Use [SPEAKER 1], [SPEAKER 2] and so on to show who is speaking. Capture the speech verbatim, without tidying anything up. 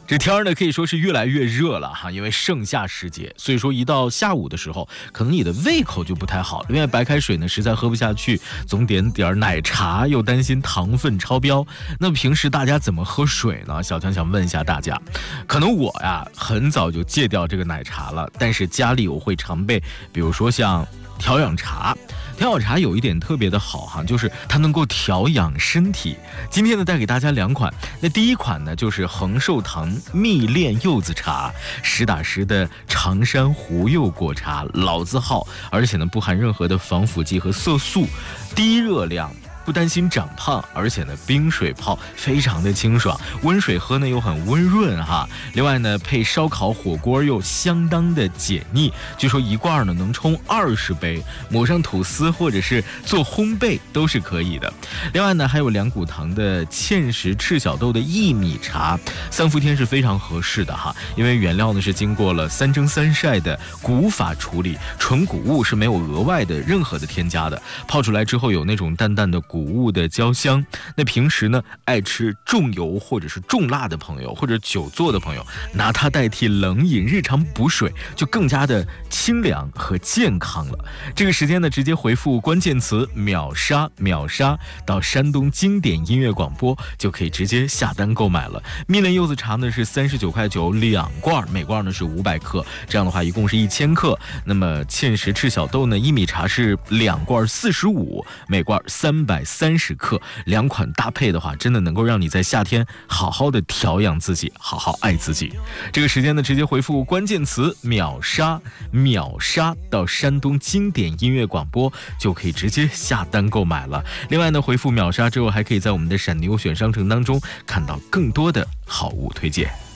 [SPEAKER 1] 这天儿呢可以说是越来越热了哈，因为盛夏时节，所以说一到下午的时候，可能你的胃口就不太好，因为白开水呢实在喝不下去，总点点奶茶，又担心糖分超标。那平时大家怎么喝水呢？小强想问一下大家，可能我呀很早就戒掉这个奶茶了，但是家里我会常备，比如说像调养茶。调养茶有一点特别的好哈，就是它能够调养身体。今天呢带给大家两款，那第一款呢就是恒寿堂蜜炼柚子茶，实打实的长山湖柚果茶，老字号，而且呢不含任何的防腐剂和色素，低热量，不担心长胖，而且呢冰水泡非常的清爽，温水喝呢又很温润哈。另外呢配烧烤火锅又相当的解腻，据说一罐呢能冲二十杯，抹上吐司或者是做烘焙都是可以的。另外呢还有两股糖的芡实赤小豆的薏米茶，三伏天是非常合适的哈，因为原料呢是经过了三蒸三晒的古法处理，纯谷物，是没有额外的任何的添加的，泡出来之后有那种淡淡的谷物的焦香。那平时呢爱吃重油或者是重辣的朋友，或者久坐的朋友，拿它代替冷饮日常补水，就更加的清凉和健康了。这个时间呢直接回复关键词秒杀秒杀到山东经典音乐广播，就可以直接下单购买了。蜜炼柚子茶呢是三十九块九两罐，每罐呢是五百克，这样的话一共是一千克。那么芡实赤小豆呢薏米茶是两罐四十五，每罐三百三十克，两款搭配的话，真的能够让你在夏天好好的调养自己，好好爱自己。这个时间呢，直接回复关键词秒杀秒杀到山东经典音乐广播，就可以直接下单购买了。另外呢，回复秒杀之后，还可以在我们的闪牛选商城当中看到更多的好物推荐。